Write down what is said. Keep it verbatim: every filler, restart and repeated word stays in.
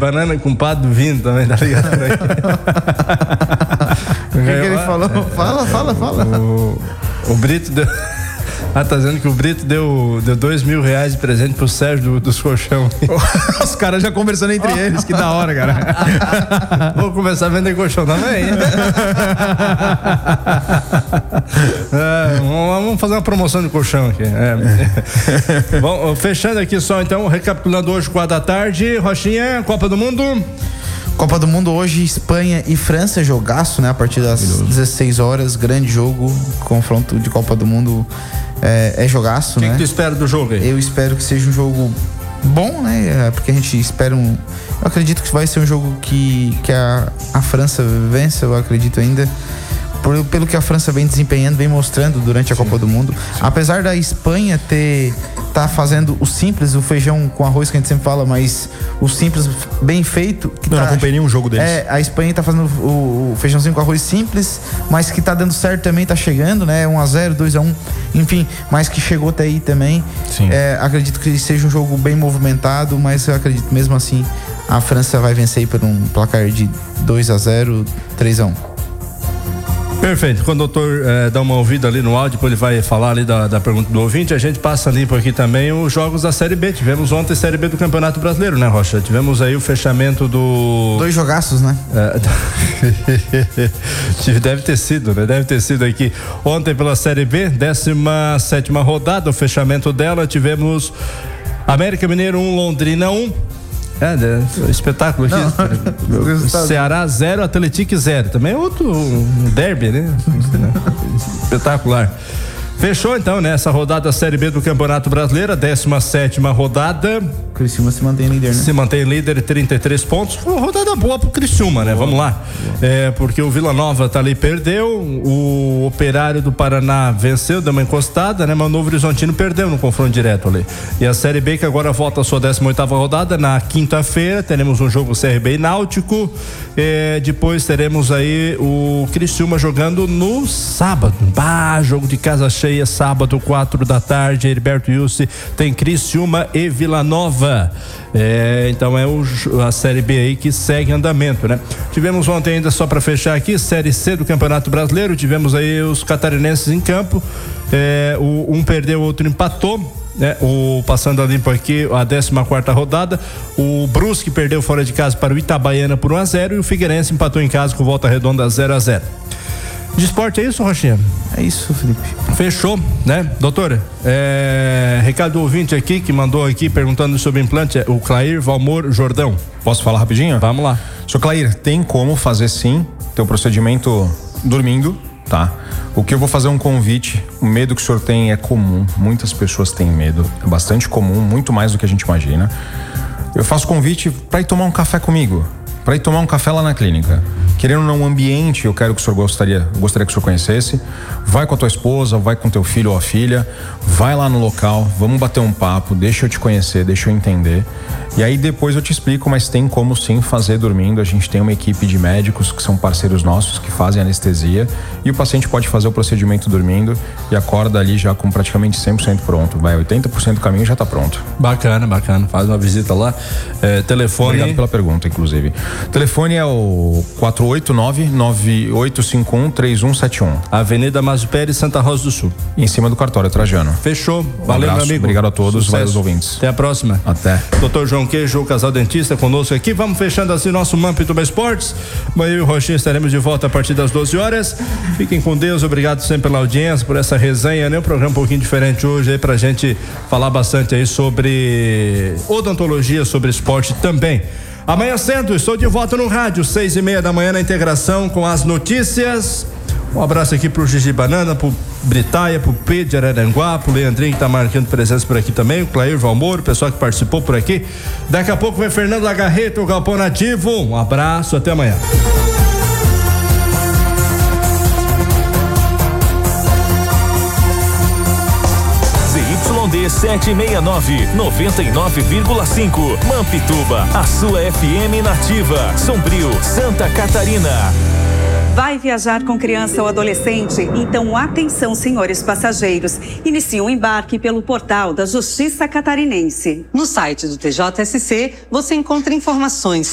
banana com pá do vinho também, tá ligado? O que, que ele falou? Fala, fala, fala. O, o Brito deu... Ah, tá dizendo que o Brito deu, deu dois mil reais de presente pro Sérgio do, dos colchão. Os caras já conversando entre eles, que da hora, cara. Vou começar a vender colchão também. É, vamos fazer uma promoção de colchão aqui. É. Bom, fechando aqui só então, recapitulando hoje, quatro da tarde, Rochinha, Copa do Mundo. Copa do Mundo hoje, Espanha e França, jogaço, né? A partir das dezesseis horas, grande jogo, confronto de Copa do Mundo é, é jogaço, né? O que, que tu espera do jogo aí? Eu espero que seja um jogo bom, né? Porque a gente espera um... Eu acredito que vai ser um jogo que, que a, a França vença, eu acredito ainda. Por, pelo que a França vem desempenhando, vem mostrando durante a Sim. Copa do Mundo. Sim. Apesar da Espanha ter tá fazendo o simples, o feijão com arroz que a gente sempre fala, mas o simples bem feito. Que não, tá, não acompanhei nenhum jogo deles. É, a Espanha tá fazendo o, o feijãozinho com arroz simples, mas que tá dando certo também, tá chegando, né? um a zero, dois a um, enfim, mas que chegou até aí também. Sim. É, acredito que seja um jogo bem movimentado, mas eu acredito mesmo assim a França vai vencer aí por um placar de dois a zero, três a um. Perfeito. Quando o doutor eh, dá uma ouvida ali no áudio, depois ele vai falar ali da, da pergunta do ouvinte, a gente passa limpo aqui também os jogos da Série B. Tivemos ontem a Série B do Campeonato Brasileiro, né, Rocha? Tivemos aí o fechamento do... Dois jogaços, né? É... Deve ter sido, né? Deve ter sido aqui. Ontem pela Série B, décima sétima rodada, o fechamento dela, tivemos América Mineiro um, Londrina um. É, é, espetáculo aqui. Ceará zero, Atlético zero. Também é outro um derby, né? Espetacular. Fechou então, né? Essa rodada Série B do Campeonato Brasileiro, a décima sétima rodada. Criciúma se mantém líder, né? Se mantém líder, trinta e três pontos. Foi uma rodada boa pro Criciúma, né? Boa. Vamos lá. É, porque o Vila Nova tá ali, perdeu. O Operário do Paraná venceu, deu uma encostada, né? Mas o Novo Horizontino perdeu no confronto direto ali. E a Série B, que agora volta a sua décima oitava rodada, na quinta-feira, teremos um jogo C R B e Náutico. É, depois teremos aí o Criciúma jogando no sábado. Bah, jogo de casa cheia, sábado, quatro da tarde. Heriberto Wilson tem Criciúma e Vila Nova. É, então é o, a Série B aí que segue em andamento, né? Tivemos ontem ainda, só para fechar aqui, Série C do Campeonato Brasileiro, tivemos aí os catarinenses em campo, é, o, um perdeu, o outro empatou, né? O, passando a limpo aqui, a décima quarta rodada, o Brusque perdeu fora de casa para o Itabaiana por um a zero e o Figueirense empatou em casa com Volta Redonda zero a zero. De esporte é isso, Rochinha? É isso, Felipe. Fechou, né? Doutora, é, recado do ouvinte aqui, que mandou aqui perguntando sobre implante, é o Clair Valmor Jordão. Posso falar rapidinho? Vamos lá. Senhor Clair, tem como fazer sim, teu procedimento dormindo, tá? O que eu vou fazer é um convite, o medo que o senhor tem é comum, muitas pessoas têm medo, é bastante comum, muito mais do que a gente imagina. Eu faço convite para ir tomar um café comigo, para ir tomar um café lá na clínica. Querendo ou não, um ambiente, eu quero que o senhor gostaria, gostaria que o senhor conhecesse. Vai com a tua esposa, vai com teu filho ou a filha, vai lá no local, vamos bater um papo, deixa eu te conhecer, deixa eu entender. E aí depois eu te explico, mas tem como sim fazer dormindo. A gente tem uma equipe de médicos que são parceiros nossos, que fazem anestesia, e o paciente pode fazer o procedimento dormindo e acorda ali já com praticamente cem por cento pronto. Vai, oitenta por cento do caminho já tá pronto. Bacana, bacana. Faz uma visita lá. É, telefone... Obrigado pela pergunta, inclusive. Telefone é o quatro oito nove, nove oito cinco um, três um sete um. Avenida Mazo Pérez, Santa Rosa do Sul. Em cima do cartório Trajano. Fechou. Um Valeu, abraço, meu amigo. Obrigado a todos, Sucesso. valeu aos ouvintes. Até a próxima. Até. Doutor João Queijo, o casal dentista conosco aqui. Vamos fechando assim nosso Mampituba Esportes. Amanhã eu e o Rochinha estaremos de volta a partir das doze horas. Fiquem com Deus, obrigado sempre pela audiência, por essa resenha, né? Um programa um pouquinho diferente hoje aí pra gente falar bastante aí sobre odontologia, sobre esporte também. Amanhã cedo, estou de volta no rádio, seis e meia da manhã na integração com as notícias. Um abraço aqui pro Gigi Banana, pro Britaia, pro Pedro de Araranguá, pro Leandrinho que tá marcando presença por aqui também, o Clair Valmor, o pessoal que participou por aqui. Daqui a pouco vem Fernando Lagarreta, o Galpão Nativo. Um abraço, até amanhã. Z Y D setecentos e sessenta e nove, noventa e nove vírgula cinco. Mampituba, a sua F M nativa. Sombrio, Santa Catarina. Vai viajar com criança ou adolescente? Então atenção, senhores passageiros. Inicie o embarque pelo portal da Justiça Catarinense. No site do T J S C, você encontra informações